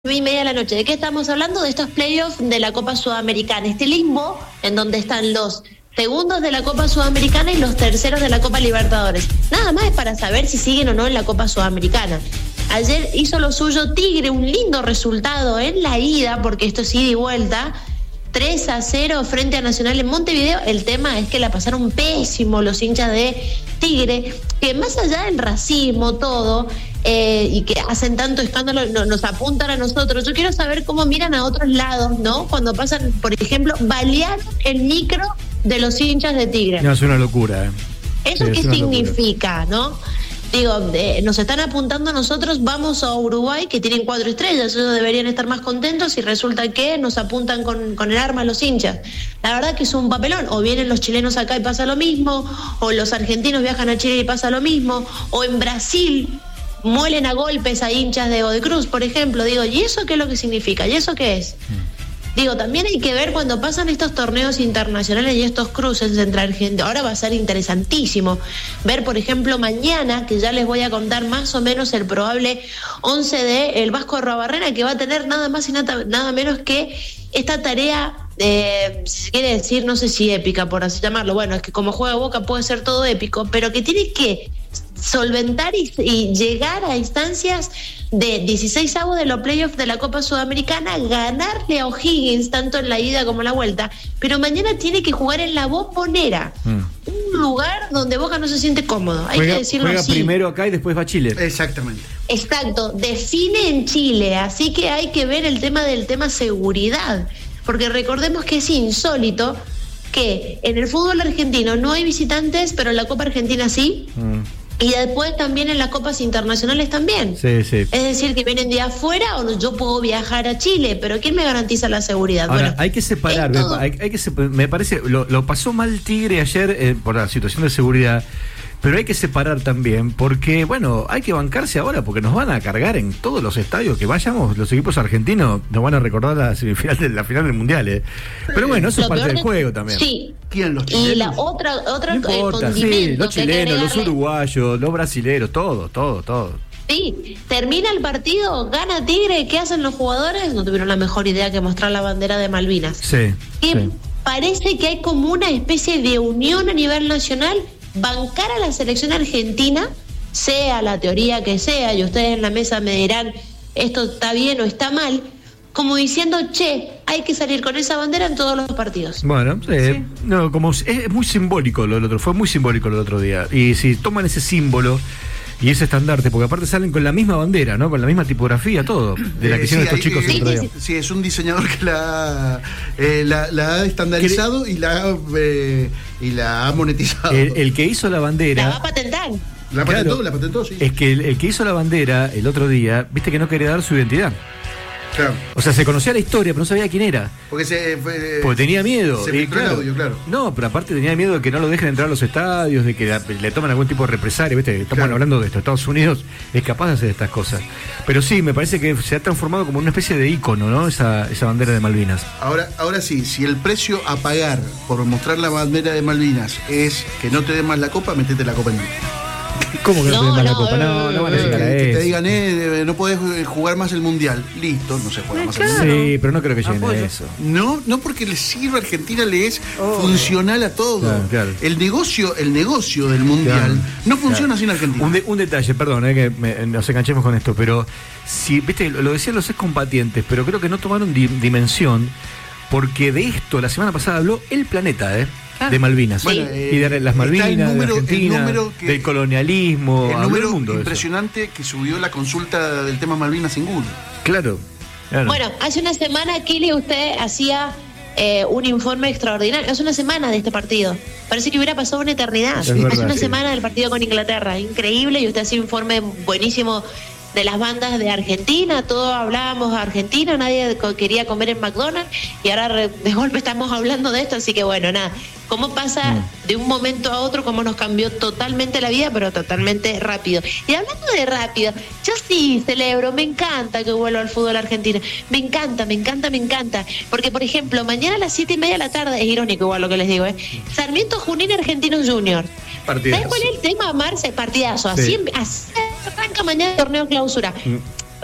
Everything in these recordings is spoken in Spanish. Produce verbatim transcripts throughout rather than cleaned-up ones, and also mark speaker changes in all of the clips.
Speaker 1: nueve y media de la noche. ¿De qué estamos hablando? De estos playoffs de la Copa Sudamericana. Este limbo en donde están los segundos de la Copa Sudamericana y los terceros de la Copa Libertadores. Nada más es para saber si siguen o no en la Copa Sudamericana. Ayer hizo lo suyo Tigre, un lindo resultado en la ida, porque esto es ida y vuelta. tres a cero frente a Nacional en Montevideo. El tema es que la pasaron pésimo los hinchas de Tigre, que más allá del racismo, todo, eh, y que hacen tanto escándalo, no, nos apuntan a nosotros. Yo quiero saber cómo miran a otros lados, ¿no? Cuando pasan, por ejemplo, balear el micro de los hinchas de Tigre.
Speaker 2: No, es una locura, ¿eh?
Speaker 1: ¿Eso sí, qué significa, locura, no? Digo, eh, nos están apuntando a nosotros, vamos a Uruguay, que tienen cuatro estrellas, ellos deberían estar más contentos, y resulta que nos apuntan con, con el arma a los hinchas. La verdad que es un papelón. O vienen los chilenos acá y pasa lo mismo, o los argentinos viajan a Chile y pasa lo mismo, o en Brasil muelen a golpes a hinchas de Godoy Cruz, por ejemplo. Digo, ¿y eso qué es lo que significa? ¿Y eso qué es? Digo, también hay que ver cuando pasan estos torneos internacionales y estos cruces entre Argentina. Ahora va a ser interesantísimo ver, por ejemplo, mañana, que ya les voy a contar más o menos el probable once de el Vasco Arruabarrena, que va a tener nada más y nada, nada menos que esta tarea, eh, si se quiere decir, no sé si épica, por así llamarlo. Bueno, es que como juega Boca puede ser todo épico, pero que tiene que solventar y, y llegar a instancias de dieciséis avos de los playoffs de la Copa Sudamericana, ganarle a O'Higgins tanto en la ida como en la vuelta, pero mañana tiene que jugar en la Bombonera, mm. un lugar donde Boca no se siente cómodo, hay
Speaker 2: juega,
Speaker 1: que decirlo
Speaker 2: juega
Speaker 1: así.
Speaker 2: Primero acá y después va a Chile.
Speaker 3: Exactamente.
Speaker 1: Exacto, define en Chile, así que hay que ver el tema del tema seguridad, porque recordemos que es insólito que en el fútbol argentino no hay visitantes, pero en la Copa Argentina sí. Mm. Y después también en las copas internacionales también. Sí, sí. Es decir, que vienen de afuera o no, yo puedo viajar a Chile, pero ¿quién me garantiza la seguridad?
Speaker 2: Ahora,
Speaker 1: bueno,
Speaker 2: hay que separar, todo... hay, hay que separ, me parece, lo, lo pasó mal Tigre ayer eh, por la situación de seguridad, pero hay que separar también, porque, bueno, hay que bancarse ahora, porque nos van a cargar en todos los estadios que vayamos, los equipos argentinos nos van a recordar la semifinal de la final del Mundial, ¿eh? Pero bueno, eso lo es parte del de... juego también.
Speaker 1: Sí.
Speaker 3: ¿Quién, los chilenos?
Speaker 1: Y la otra, otra
Speaker 2: no importa, sí, los chilenos, los uruguayos, los brasileros, todo, todo, todo.
Speaker 1: Sí, termina el partido, gana Tigre, ¿qué hacen los jugadores? No tuvieron la mejor idea que mostrar la bandera de Malvinas.
Speaker 2: Sí.
Speaker 1: Y
Speaker 2: sí.
Speaker 1: parece que hay como una especie de unión a nivel nacional, bancar a la selección argentina, sea la teoría que sea, y ustedes en la mesa me dirán, esto está bien o está mal, como diciendo, che, hay que salir con esa bandera en todos los partidos.
Speaker 2: Bueno, eh, sí. no, como es, es muy simbólico lo del otro, fue muy simbólico lo del otro día. Y si toman ese símbolo y ese estandarte, porque aparte salen con la misma bandera, ¿no? Con la misma tipografía, todo, de la que hicieron eh, sí, estos chicos
Speaker 3: eh,
Speaker 2: el otro día.
Speaker 3: Sí, es un diseñador que la, eh, la, la ha estandarizado y la, eh, y la ha monetizado.
Speaker 2: El, el que hizo la bandera...
Speaker 1: La va a patentar.
Speaker 3: La patentó, claro, la patentó, sí.
Speaker 2: Es que el, el que hizo la bandera el otro día, viste que no quería dar su identidad.
Speaker 3: Claro.
Speaker 2: O sea, se conocía la historia, pero no sabía quién era.
Speaker 3: Porque se fue,
Speaker 2: Porque tenía miedo.
Speaker 3: Se
Speaker 2: y, claro,
Speaker 3: el audio, claro.
Speaker 2: No, pero aparte tenía miedo de que no lo dejen entrar a los estadios, de que la, le tomen algún tipo de represalia, ¿viste? Estamos claro. hablando de esto. Estados Unidos es capaz de hacer estas cosas. Pero sí, me parece que se ha transformado como una especie de ícono, ¿no? Esa, esa bandera de Malvinas.
Speaker 3: Ahora, ahora sí, si el precio a pagar por mostrar la bandera de Malvinas es que no te den más la copa, metete la copa en medio.
Speaker 2: ¿Cómo que no,
Speaker 1: no
Speaker 2: te den más
Speaker 1: no,
Speaker 2: la copa? No, no van a llegar a eso.
Speaker 3: Que te digan, eh, no podés jugar más el Mundial. Listo, no se juega más
Speaker 2: claro.
Speaker 3: el Mundial.
Speaker 2: Sí, pero no creo que lleguen a eso.
Speaker 3: No, no porque le sirve a Argentina, le es oh. funcional a todo. Claro, claro. El negocio, el negocio del Mundial claro, no funciona claro. sin Argentina.
Speaker 2: Un, de, un detalle, perdón, eh, que me, nos enganchemos con esto, pero si, viste, lo decían los excombatientes, pero creo que no tomaron di, dimensión, porque de esto la semana pasada habló El Planeta, ¿eh? De Malvinas. Bueno, eh, y de las Malvinas, número, de Argentina, que, del colonialismo.
Speaker 3: El número el mundo impresionante que subió la consulta del tema Malvinas en Google.
Speaker 2: Claro, claro.
Speaker 1: Bueno, hace una semana, Kili, usted hacía eh, un informe extraordinario. Hace una semana de este partido. Parece que hubiera pasado una eternidad. Sí, hace verdad, una sí. semana del partido con Inglaterra. Increíble. Y usted hacía un informe buenísimo de las bandas de Argentina, todos hablábamos de Argentina, nadie quería comer en McDonald's y ahora de golpe estamos hablando de esto, así que bueno, nada, cómo pasa mm. de un momento a otro, cómo nos cambió totalmente la vida, pero totalmente rápido. Y hablando de rápido, yo sí celebro, me encanta que vuelva al fútbol argentino, me encanta, me encanta, me encanta, porque por ejemplo, mañana a las siete y media de la tarde, es irónico igual lo que les digo, ¿eh? Sarmiento Junín Argentinos Junior. Partidazo. ¿Sabes cuál es el tema, Marce? Partidazo, así, sí. así arranca mañana el torneo clausura. Mm.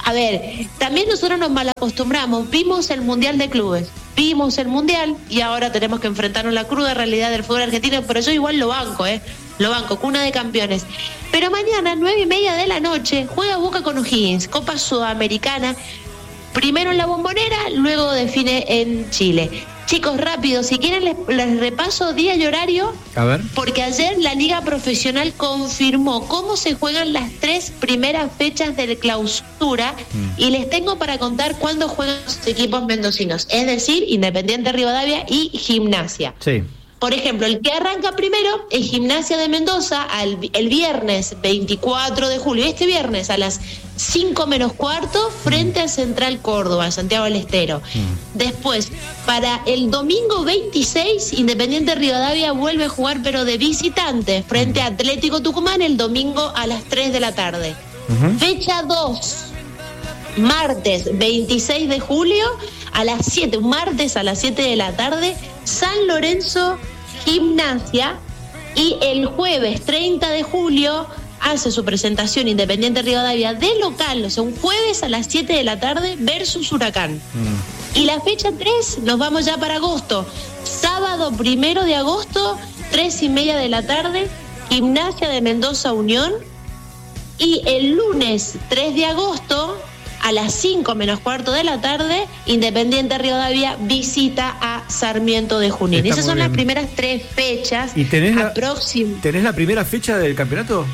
Speaker 1: A ver, también nosotros nos malacostumbramos, vimos el Mundial de Clubes, vimos el Mundial y ahora tenemos que enfrentarnos a la cruda realidad del fútbol argentino, pero yo igual lo banco, ¿eh? Lo banco, cuna de campeones. Pero mañana, nueve y media de la noche, juega Boca con O'Higgins, Copa Sudamericana, primero en la Bombonera, luego define en Chile. Chicos, rápido, si quieren les, les repaso día y horario.
Speaker 2: A ver.
Speaker 1: Porque ayer la Liga Profesional confirmó cómo se juegan las tres primeras fechas de clausura mm. y les tengo para contar cuándo juegan los equipos mendocinos, es decir, Independiente Rivadavia y Gimnasia.
Speaker 2: Sí.
Speaker 1: Por ejemplo, el que arranca primero es Gimnasia de Mendoza al, el viernes veinticuatro de julio, este viernes a las cinco menos cuarto, frente a Central Córdoba, Santiago del Estero. Mm. Después, para el domingo veintiséis, Independiente Rivadavia vuelve a jugar, pero de visitante, frente a Atlético Tucumán, el domingo a las tres de la tarde. Uh-huh. Fecha dos, martes veintiséis de julio, a las siete, un martes a las siete de la tarde, San Lorenzo, Gimnasia, y el jueves treinta de julio hace su presentación Independiente Rivadavia de local, o sea, un jueves a las siete de la tarde versus Huracán. Mm. Y la fecha tres, nos vamos ya para agosto. Sábado primero de agosto, tres y media de la tarde, Gimnasia de Mendoza Unión. Y el lunes tres de agosto, a las cinco menos cuarto de la tarde, Independiente Rivadavia visita a Sarmiento de Junín. Está Esas son bien. Las primeras tres fechas.
Speaker 2: ¿Y tenés la, ¿tenés la primera fecha del campeonato?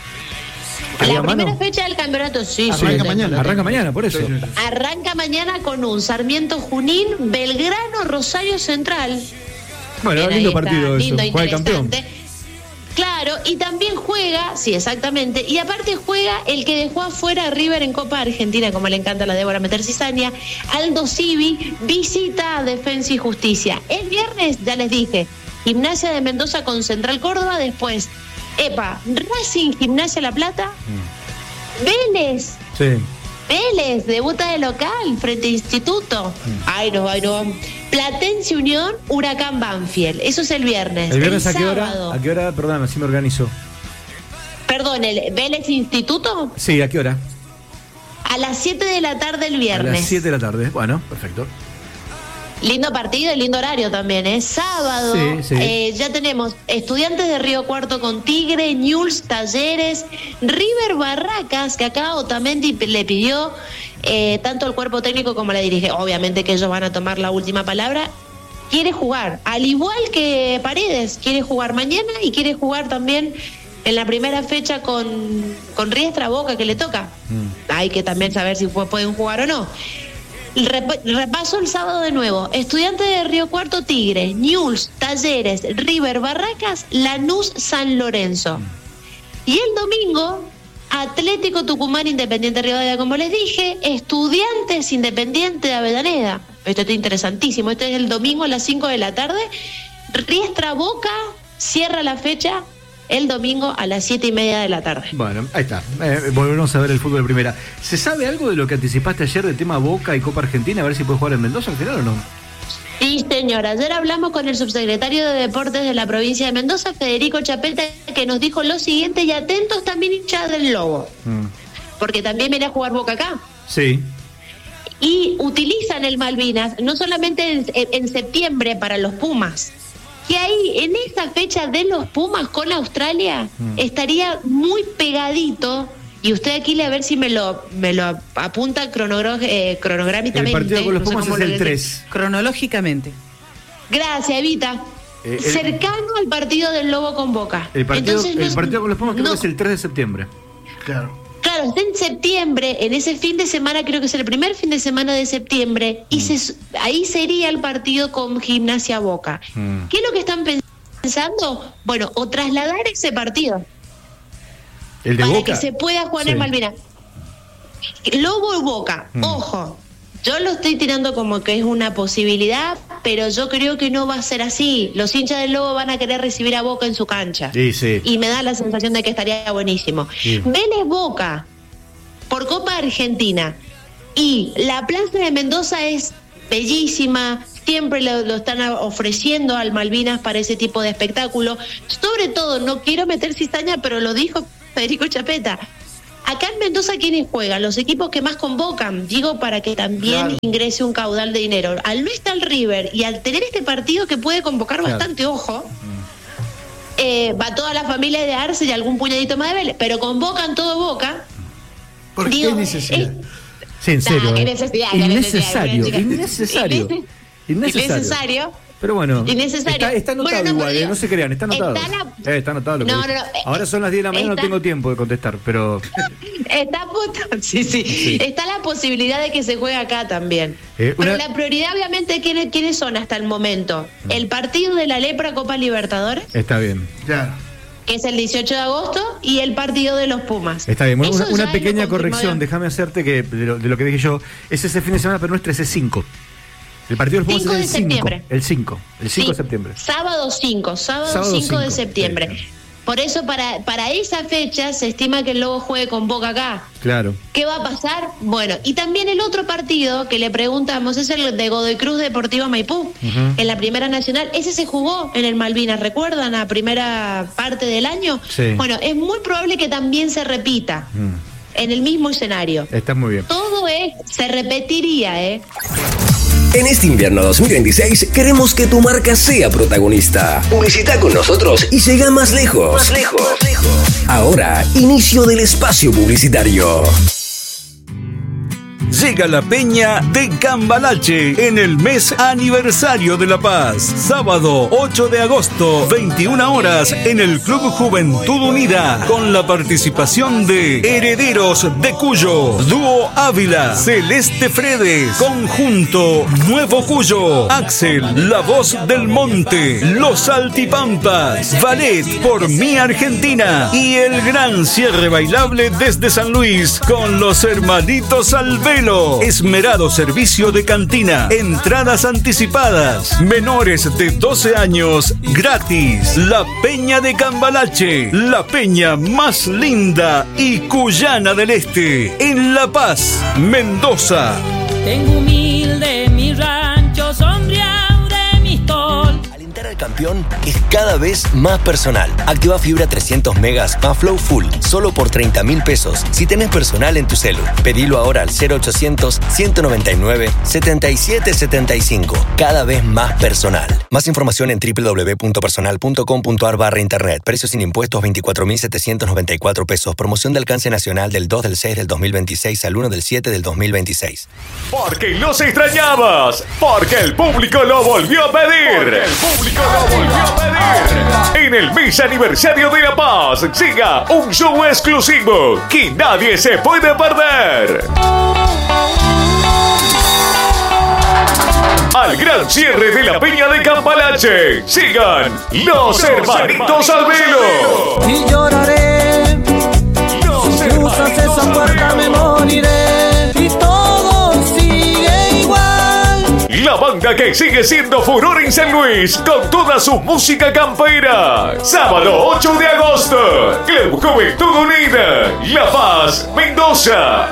Speaker 1: La primera mano? fecha del campeonato, sí.
Speaker 2: Arranca sí, mañana. Arranca mañana, por eso.
Speaker 1: Arranca mañana con un Sarmiento Junín, Belgrano, Rosario Central.
Speaker 2: Bueno, bien, lindo partido eso. Juega el campeón.
Speaker 1: Claro, y también juega, sí, exactamente, y aparte juega el que dejó afuera a River en Copa Argentina, como le encanta a la Débora meter cizaña, Aldo Civi, visita a Defensa y Justicia. El viernes, ya les dije, Gimnasia de Mendoza con Central Córdoba, después, epa, Racing Gimnasia La Plata, mm. Vélez. Sí. Vélez, debuta de local frente a Instituto. Mm. Ay, no, ay, no. Platense Unión, Huracán Banfield. Eso es el viernes.
Speaker 2: ¿El viernes
Speaker 1: el
Speaker 2: a qué hora? ¿A qué hora? Perdóname, así me organizo.
Speaker 1: Perdón, ¿el Vélez Instituto?
Speaker 2: Sí, ¿a qué hora?
Speaker 1: A las siete de la tarde el viernes.
Speaker 2: A las siete de la tarde, bueno, perfecto.
Speaker 1: Lindo partido y lindo horario también, ¿eh? Sábado, sí, sí. Eh, ya tenemos Estudiantes de Río Cuarto con Tigre, Newell's, Talleres, River Barracas, que acá Otamendi le pidió eh, tanto el cuerpo técnico como la dirige. Obviamente que ellos van a tomar la última palabra. Quiere jugar, al igual que Paredes, quiere jugar mañana y quiere jugar también en la primera fecha con, con Riestra Boca, que le toca. Mm. Hay que también saber si pueden jugar o no. Rep- repaso el sábado de nuevo. Estudiantes de Río Cuarto, Tigre, Newell's, Talleres, River Barracas, Lanús, San Lorenzo. Y el domingo, Atlético Tucumán, Independiente Rivadavia, como les dije, Estudiantes Independiente de Avellaneda. Esto está interesantísimo. Este es el domingo a las cinco de la tarde. Riestra Boca cierra la fecha el domingo a las siete y media de la tarde.
Speaker 2: Bueno, ahí está. Eh, volvemos a ver el fútbol de primera. ¿Se sabe algo de lo que anticipaste ayer de tema Boca y Copa Argentina? A ver si puede jugar en Mendoza al final o no.
Speaker 1: Sí, señora. Ayer hablamos con el subsecretario de Deportes de la provincia de Mendoza, Federico Chapeta, que nos dijo lo siguiente, y atentos también hinchas del Lobo. Mm. Porque también viene a jugar Boca acá.
Speaker 2: Sí.
Speaker 1: Y utilizan el Malvinas, no solamente en, en septiembre para los Pumas, que ahí en esa fecha de los Pumas con Australia mm. estaría muy pegadito, y usted aquí le a ver si me lo me lo apunta cronogra- eh, cronográficamente.
Speaker 2: El partido con los
Speaker 1: no
Speaker 2: Pumas es el tres.
Speaker 4: Cronológicamente.
Speaker 1: Gracias, Evita. Eh, el, cercano al partido del Lobo con Boca.
Speaker 2: El partido, Entonces, el no, partido con los Pumas creo no, que es el tres de septiembre.
Speaker 3: Claro.
Speaker 1: Claro, está en septiembre, en ese fin de semana, creo que es el primer fin de semana de septiembre, mm. y se, ahí sería el partido con Gimnasia Boca. Mm. ¿Qué es lo que están pensando? Bueno, o trasladar ese partido.
Speaker 2: ¿El de
Speaker 1: para
Speaker 2: Boca?
Speaker 1: Que se pueda jugar sí. en Malvinas. Lobo y Boca, mm. ojo, yo lo estoy tirando como que es una posibilidad, pero yo creo que no va a ser así. Los hinchas del Lobo van a querer recibir a Boca en su cancha.
Speaker 2: Sí, sí.
Speaker 1: Y me da la sensación de que estaría buenísimo. Sí. Vélez Boca, por Copa Argentina. Y la plaza de Mendoza es bellísima, siempre lo, lo están ofreciendo al Malvinas para ese tipo de espectáculo. Sobre todo, no quiero meter cizaña, pero lo dijo Federico Chapeta, Acá en Mendoza, ¿quiénes juegan? Los equipos que más convocan, digo, para que también claro. ingrese un caudal de dinero. Al no estar el River y al tener este partido que puede convocar claro. bastante, ojo, eh, va toda la familia de Arce y algún puñadito más de Vélez, pero convocan todo Boca.
Speaker 3: ¿Por digo, qué necesidad?
Speaker 2: Es, sí, en serio.
Speaker 1: Nah,
Speaker 2: ¿eh?
Speaker 1: qué necesidad,
Speaker 2: innecesario,
Speaker 1: qué
Speaker 2: innecesario. Innecesario.
Speaker 1: Innecesario.
Speaker 2: Pero bueno,
Speaker 1: innecesario.
Speaker 2: Está, está anotado bueno, no, igual, eh, no se crean, está anotado. Está, la... eh, está anotado lo que no, no, no, ahora son las diez de la mañana, está... no tengo tiempo de contestar, pero...
Speaker 1: está, sí, sí. Sí. Está la posibilidad de que se juegue acá también. Eh, una... Pero la prioridad, obviamente, ¿quiénes, ¿quiénes son hasta el momento? Mm. El partido de la Lepra Copa Libertadores.
Speaker 2: Está bien.
Speaker 3: Ya.
Speaker 1: Que es el dieciocho de agosto, y el partido de los Pumas.
Speaker 2: Está bien, una, una pequeña corrección, déjame hacerte que de lo, de lo que dije yo, es ese fin de semana, pero no es trece, es cinco. El partido del
Speaker 1: cinco de septiembre.
Speaker 2: El cinco, el cinco sí, de septiembre.
Speaker 1: Sábado cinco, sábado, sábado cinco, cinco de septiembre. Sí. Por eso, para, para esa fecha, se estima que el Lobo juegue con Boca acá.
Speaker 2: Claro.
Speaker 1: ¿Qué va a pasar? Bueno, y también el otro partido que le preguntamos es el de Godoy Cruz Deportivo Maipú, uh-huh. en la Primera Nacional. Ese se jugó en el Malvinas, ¿recuerdan? A primera parte del año.
Speaker 2: Sí.
Speaker 1: Bueno, es muy probable que también se repita. Uh-huh. En el mismo escenario.
Speaker 2: Está muy bien.
Speaker 1: Todo es, se repetiría, ¿eh?
Speaker 4: En este invierno dos mil veintiséis queremos que tu marca sea protagonista. Publicita con nosotros y llega más lejos. Más lejos. Más lejos. Ahora, inicio del espacio publicitario.
Speaker 5: Llega la Peña de Cambalache en el mes aniversario de La Paz. Sábado ocho de agosto, veintiuna horas, en el Club Juventud Unida, con la participación de Herederos de Cuyo, Dúo Ávila, Celeste Fredes, Conjunto Nuevo Cuyo, Axel, La Voz del Monte, Los Altipampas, Ballet por Mi Argentina y el gran cierre bailable desde San Luis con los hermanitos Alvelo. Esmerado servicio de cantina, entradas anticipadas, menores de doce años gratis. La Peña de Cambalache, la peña más linda y cuyana del este, en La Paz, Mendoza.
Speaker 6: Tengo humilde mi rancho sombreado de mi tol.
Speaker 4: Alentar al campeón es cada vez más personal. Activa fibra trescientos megas más Flow Full, solo por treinta mil pesos. Si tenés personal en tu celu, pedilo ahora al cero ochocientos, ciento noventa y nueve, setenta y siete setenta y cinco. Cada vez más personal. Más información en doble u doble u doble u punto personal punto com punto a r barra internet. Precios sin impuestos veinticuatro mil setecientos noventa y cuatro pesos. Promoción de alcance nacional del dos del seis del dos mil veintiséis al uno del siete del dos mil veintiséis.
Speaker 7: Porque los extrañabas. Porque el público lo volvió a pedir. Porque el público lo volvió a pedir. En el mes aniversario de La Paz llega un show exclusivo que nadie se puede perder. Al gran cierre de la Peña de Cambalache, sigan los hermanitos Alvelo.
Speaker 6: Y lloraré,
Speaker 7: Los
Speaker 6: si cruzas esa puerta me moriré, y todo sigue igual.
Speaker 7: La banda que sigue siendo furor en San Luis con toda su música campera. Sábado ocho de agosto, Club Juventud Unida, La Paz, Mendoza.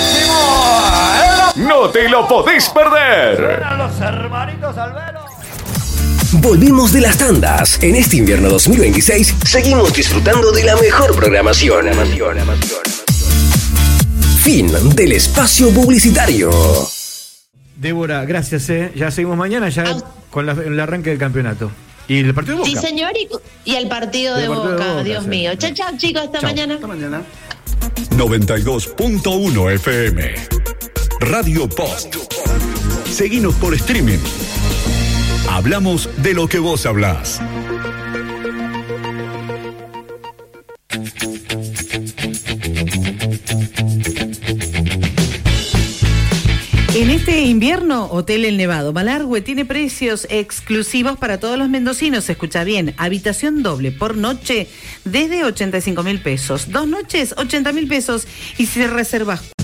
Speaker 7: No te lo podés perder.
Speaker 6: Los hermanitos Alvelo.
Speaker 4: Volvimos de las tandas. En este invierno dos mil veintiséis seguimos disfrutando de la mejor programación. Fin del espacio publicitario.
Speaker 2: Débora, gracias. Eh. Ya seguimos mañana ya ah. con la, el arranque del campeonato. Y el partido de Boca.
Speaker 1: Sí, señor, y, y el partido, de, partido Boca, de Boca, Dios sí. mío. Chao, chao, chicos, hasta chau. mañana.
Speaker 3: Hasta mañana.
Speaker 5: noventa y dos punto uno F M. Radio Post. Seguinos por streaming. Hablamos de lo que vos hablás.
Speaker 8: En este invierno, Hotel El Nevado Malargüe tiene precios exclusivos para todos los mendocinos. Escucha bien, habitación doble por noche desde ochenta y cinco mil pesos. Dos noches, ochenta mil pesos. Y si reservas